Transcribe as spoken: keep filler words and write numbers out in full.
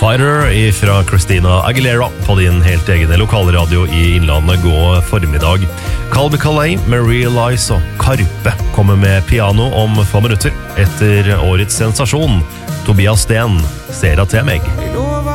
Fighter fra Christina Aguilera på din helt egen lokalradio i Innlandet gå formiddag. Calby Calais med Realize og Karpe kommer med piano om få minutter etter årets sensasjon. Tobias Sten ser at til meg.